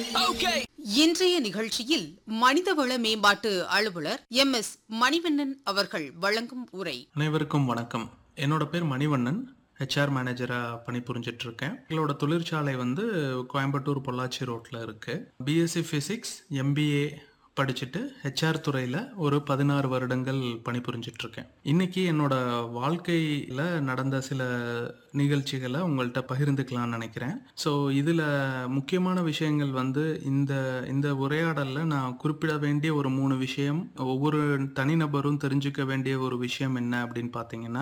இன்றைய நிகழ்ச்சியில் மனிதவள மேம்பாட்டு அலுவலர் MS மணிவண்ணன் அவர்கள் வழங்கும் உரை. அனைவருக்கும் வணக்கம். என்னோட பேர் மணிவண்ணன். HR மேனேஜராக பணிபுரிஞ்சிட்டு இருக்கேன். எங்களோட தொழிற்சாலை வந்து கோயம்புத்தூர் பொள்ளாச்சி ரோட்டில் இருக்கு. BSc ஃபிசிக்ஸ் MBA படிச்சுட்டு HR துறையில் ஒரு 16 வருடங்கள் பணிபுரிஞ்சிட்டு இருக்கேன். இன்னைக்கு என்னோட வாழ்க்கையில் நடந்த சில நிகழ்ச்சிகளை உங்கள்கிட்ட பகிர்ந்துக்கலாம்னு நினைக்கிறேன். ஸோ இதில் முக்கியமான விஷயங்கள் வந்து இந்த உரையாடலில் நான் குறிப்பிட வேண்டிய ஒரு 3 விஷயம், ஒவ்வொரு தனிநபரும் தெரிஞ்சுக்க வேண்டிய ஒரு விஷயம் என்ன அப்படின்னு பார்த்தீங்கன்னா,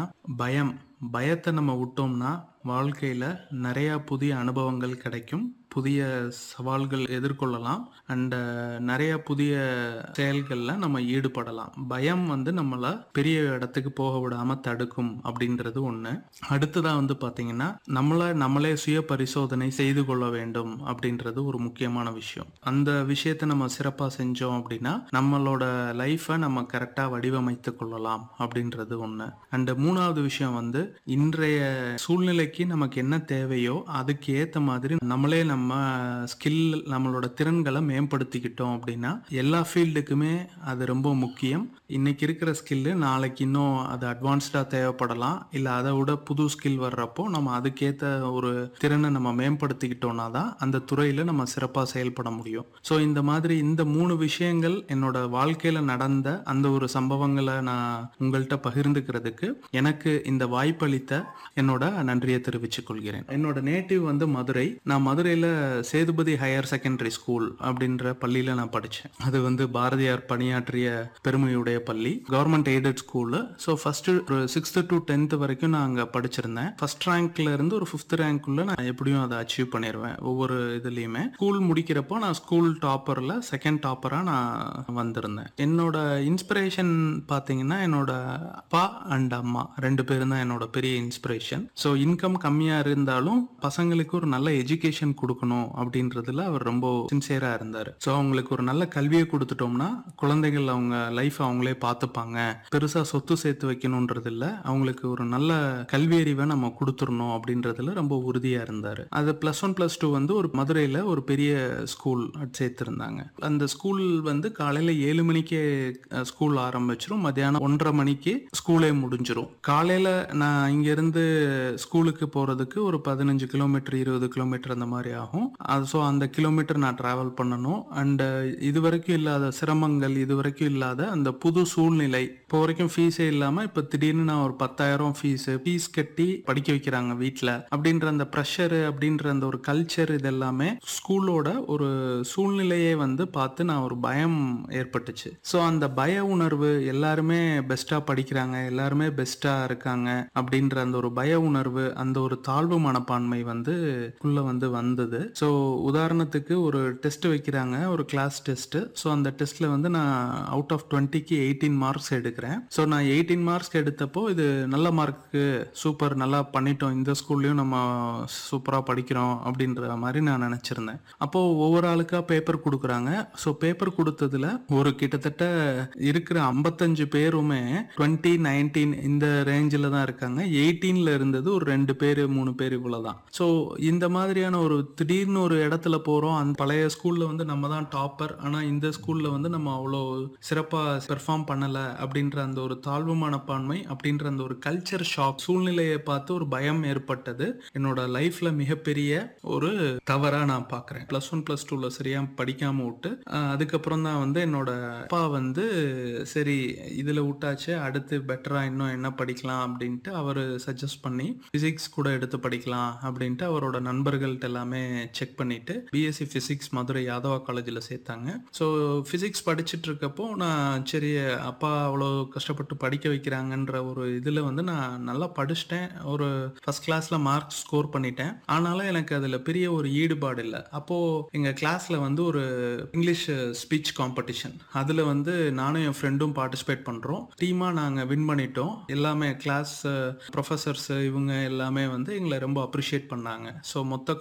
பயத்தை நம்ம விட்டோம்னா வாழ்க்கையில் நிறையா புதிய அனுபவங்கள் கிடைக்கும், புதிய சவால்கள் எதிர்கொள்ளலாம், அண்ட் நிறைய புதிய செயல்களில் நம்ம ஈடுபடலாம். பயம் வந்து நம்மளை பெரிய இடத்துக்கு போக விடாமல் தடுக்கும் அப்படின்றது ஒன்று. அடுத்ததாக வந்து பார்த்தீங்கன்னா, நம்மளே சுய பரிசோதனை செய்து கொள்ள வேண்டும் அப்படின்றது ஒரு முக்கியமான விஷயம். அந்த விஷயத்தை நம்ம சிறப்பாக செஞ்சோம் அப்படின்னா நம்மளோட லைஃப்பை நம்ம கரெக்டாக வடிவமைத்து கொள்ளலாம் அப்படின்றது ஒன்று. அண்ட் 3வது விஷயம் வந்து, இன்றைய சூழ்நிலைக்கு நமக்கு என்ன தேவையோ அதுக்கு ஏற்ற மாதிரி நம்ம ஸ்கில், நம்மளோட திறன்களை மேம்படுத்திக்கிட்டோம் அப்படின்னா எல்லா ஃபீல்டுக்குமே அது ரொம்ப முக்கியம். இன்னைக்கு இருக்கிற ஸ்கில்லு நாளைக்கு இன்னும் அது அட்வான்ஸ்டாக தேவைப்படலாம். இல்லை அதை விட புது ஸ்கில் வர்றப்போ நம்ம அதுக்கேற்ற ஒரு திறனை நம்ம மேம்படுத்திக்கிட்டோம்னா தான் அந்த துறையில் நம்ம சிறப்பாக செயல்பட முடியும். ஸோ இந்த மாதிரி இந்த 3 விஷயங்கள் என்னோட வாழ்க்கையில் நடந்த அந்த ஒரு சம்பவங்களை நான் உங்கள்கிட்ட பகிர்ந்துக்கிறதுக்கு எனக்கு இந்த வாய்ப்பளித்த என்னோட நன்றியை தெரிவித்துக் கொள்கிறேன். என்னோட நேட்டிவ் வந்து மதுரை. நான் மதுரையில் சேதுபதி ஹையர் செகண்டரி ஸ்கூல் அப்படின்ற பள்ளியில நான் படித்தேன். அது வந்து பாரதியார் பணியாற்றிய பெருமையுடைய பள்ளி, government aided school. So first ஒரு 6th to 10th வரைக்கும் நான் அங்கே படிச்சிருந்தேன். ஃபர்ஸ்ட் ரேங்க்ல இருந்து ஒரு 5th ரேங்க்குள்ள நான் எப்படியும் அதை அச்சீவ் பண்ணிடுவேன் ஒவ்வொரு இதுலையுமே. ஸ்கூல் முடிக்கிறப்போ நான் ஸ்கூல் டாப்பரில் செகண்ட் டாப்பராக நான் வந்திருந்தேன். என்னோட இன்ஸ்பிரேஷன் பார்த்தீங்கன்னா, என்னோட அப்பா அண்ட் அம்மா 2 பேரும் தான் என்னோட பெரிய இன்ஸ்பிரேஷன். ஸோ இன்கம் கம்மியாக இருந்தாலும் பசங்களுக்கு ஒரு நல்ல எஜுகேஷன் கொடுக்கணும் அப்படின்றதுல அவர் ரொம்ப சின்சியரா இருந்தார். ஸோ அவங்களுக்கு ஒரு நல்ல கல்வியை கொடுத்துட்டோம்னா குழந்தைகள் அவங்க லைஃப் அவங்களே பார்த்துப்பாங்க, பெருசா சொத்து சேர்த்து வைக்கணும்ன்றது இல்லை, அவங்களுக்கு ஒரு நல்ல கல்வி அறிவை நம்ம கொடுத்துடணும் அப்படின்றதுல ரொம்ப உறுதியா இருந்தார். அது +1 +2 வந்து ஒரு மதுரையில் ஒரு பெரிய ஸ்கூல் சேர்த்துருந்தாங்க. அந்த ஸ்கூல் வந்து காலையில் 7 மணிக்கு ஸ்கூல் ஆரம்பிச்சிடும், மத்தியானம் 1:30 மணிக்கு ஸ்கூலே முடிஞ்சிடும். காலையில் நான் இங்கேருந்து ஸ்கூலுக்கு போகிறதுக்கு ஒரு 15 கிலோமீட்டர் 20 கிலோமீட்டர் அந்த மாதிரி ஆகும். ஸோ அந்த கிலோமீட்டர் நான் டிராவல் பண்ணணும். அண்ட் இது வரைக்கும் இல்லாத சிரமங்கள், இது வரைக்கும் இல்லாத அந்த புது சூழ்நிலை. இப்போ வரைக்கும் ஃபீஸே இல்லாமல் இப்போ திடீர்னு நான் ஒரு 10,000 ஃபீஸ் கட்டி படிக்க வைக்கிறாங்க வீட்டில் அப்படின்ற அந்த ப்ரெஷரு, அப்படின்ற அந்த ஒரு கல்ச்சர், இதெல்லாமே ஸ்கூலோட ஒரு சூழ்நிலையை வந்து பார்த்து நான் ஒரு பயம் ஏற்பட்டுச்சு. ஸோ அந்த பய உணர்வு, எல்லாருமே பெஸ்ட்டாக படிக்கிறாங்க, எல்லாருமே பெஸ்ட்டாக இருக்காங்க அப்படின்ற அந்த ஒரு பய உணர்வு, அந்த ஒரு தாழ்வு மனப்பான்மை வந்து வந்தது. ஸோ உதாரணத்துக்கு ஒரு டெஸ்ட் வைக்கிறாங்க, ஒரு கிளாஸ் டெஸ்ட். ஸோ அந்த டெஸ்ட்ல வந்து நான் அவுட் ஆஃப் 20க்கு 18 மார்க்ஸ் எடுக்கிறேன். ஸோ நான் 18 மார்க்ஸ் எடுத்தப்போ இது நல்ல மார்க்கு, சூப்பர், நல்லா பண்ணிட்டோம், இந்த ஸ்கூல்லையும் நம்ம சூப்பராக படிக்கிறோம் அப்படின்ற மாதிரி நான் நினச்சிருந்தேன். அப்போ ஒவ்வொரு ஆளுக்கா பேப்பர் கொடுக்குறாங்க. ஸோ பேப்பர் கொடுத்ததுல ஒரு கிட்டத்தட்ட இருக்கிற 55 பேருமே 20, 19 இந்த ரேஞ்சில் தான் இருக்காங்க. 18ல இருந்தது ஒரு 2 பேர் 3 பேர் இவ்வளவுதான். ஸோ இந்த மாதிரியான ஒரு திடீர்னு ஒரு இடத்துல போறோம். அந்த பழைய ஸ்கூல்ல வந்து நம்ம தான் டாப்பர், ஆனா இந்த ஸ்கூல்ல வந்து நம்ம அவ்வளோ சிறப்பா பெர்ஃபார்ம் பண்ணல அப்படின்ற அந்த ஒரு தாழ்வு மனப்பான்மை, அப்படின்ற அந்த ஒரு கல்ச்சர் ஷாக், சூழ்நிலையை பார்த்து ஒரு பயம் ஏற்பட்டது. என்னோட லைஃப்ல மிகப்பெரிய ஒரு தவறா நான் பார்க்குறேன். +1 +2ல சரியா படிக்காம விட்டு அதுக்கப்புறம் தான் வந்து என்னோட அப்பா வந்து சரி இதுல விட்டாச்சு, அடுத்து பெட்டரா இன்னும் என்ன படிக்கலாம் அப்படின்ட்டு அவர் சஜஸ்ட் பண்ணி பிசிக்ஸ் கூட எடுத்து படிக்கலாம் அப்படின்ட்டு அவரோட நண்பர்கள்ட்ட எல்லாமே செக் பண்ணிட்டு BSc ஃபிசிக்ஸ் மதுரை யாதவா காலேஜில் சேர்த்தாங்க. ஸோ ஃபிசிக்ஸ் படிச்சுட்டு இருக்கப்போ நான் சரி அப்பா அவ்வளோ கஷ்டப்பட்டு படிக்க வைக்கிறாங்கன்ற ஒரு இதில் வந்து நான் நல்லா படிச்சுட்டேன். ஒரு ஃபர்ஸ்ட் கிளாஸில் மார்க் ஸ்கோர் பண்ணிட்டேன். ஆனாலும் எனக்கு அதில் பெரிய ஒரு ஈடுபாடு இல்லை. அப்போது எங்கள் கிளாஸில் வந்து ஒரு இங்கிலீஷ் ஸ்பீச் காம்படிஷன், அதில் வந்து நானும் என் ஃப்ரெண்டும் பார்ட்டிசிபேட் பண்ணுறோம். டீமாக நாங்கள் வின் பண்ணிட்டோம். எல்லாமே கிளாஸ் ப்ரொஃபஸர்ஸ் இவங்க எல்லாமே வந்து எங்களை ரொம்ப அப்ரிஷியேட் பண்ணாங்க. ஸோ மொத்த